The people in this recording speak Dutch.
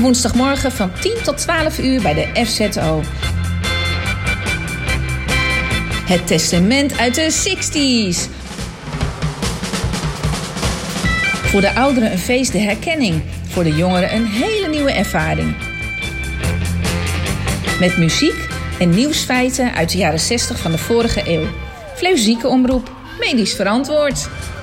Elke woensdagmorgen van 10 tot 12 uur bij de FZO. Het testament uit de 60's. Voor de ouderen een feest der herkenning. Voor de jongeren een hele nieuwe ervaring. Met muziek en nieuwsfeiten uit de jaren 60 van de vorige eeuw. Fleuzieke omroep, medisch verantwoord.